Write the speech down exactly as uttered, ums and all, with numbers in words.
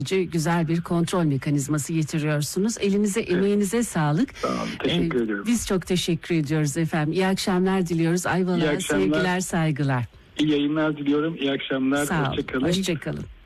güzel bir kontrol mekanizması getiriyorsunuz. Elinize, evet. emeğinize sağlık. Sağ olun, teşekkür ee, ediyorum. Biz çok teşekkür ediyoruz efendim. İyi akşamlar diliyoruz. Ayvalık'a sevgiler, saygılar. İyi yayınlar diliyorum. İyi akşamlar. Sağ olun. Hoşça kalın. Hoşça kalın.